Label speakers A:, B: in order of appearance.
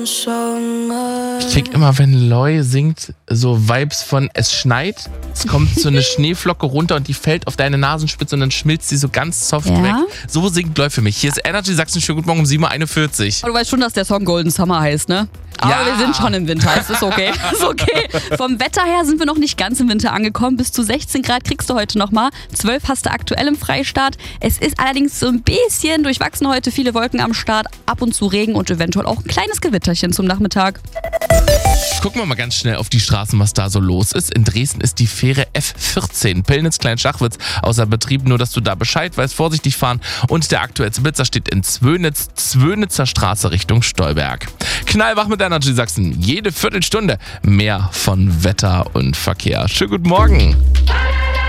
A: Ich krieg immer, wenn Loi singt, so Vibes von es schneit, es kommt so eine Schneeflocke runter und die fällt auf deine Nasenspitze und dann schmilzt sie so ganz soft weg. So singt Loi für mich. Hier ist Energy Sachsen, schönen guten Morgen um 7.41 Uhr.
B: Aber du weißt schon, dass der Song Golden Summer heißt, ne? Aber wir sind schon im Winter, es ist okay. Ist okay. Vom Wetter her sind wir noch nicht ganz im Winter angekommen. Bis zu 16 Grad kriegst du heute nochmal. 12 hast du aktuell im Freistaat. Es ist allerdings so ein bisschen durchwachsen heute. Viele Wolken am Start, ab und zu Regen und eventuell auch ein kleines Gewitterchen zum Nachmittag.
A: Gucken wir mal ganz schnell auf die Straßen, was da so los ist. In Dresden ist die Fähre F14 Pillnitz-Klein-Schachwitz außer Betrieb. Nur, dass du da Bescheid weißt, vorsichtig fahren. Und der aktuellste Blitzer steht in Zwönitzer Straße Richtung Stolberg. Knallwach mit Energy Sachsen. Jede Viertelstunde mehr von Wetter und Verkehr. Schönen guten Morgen.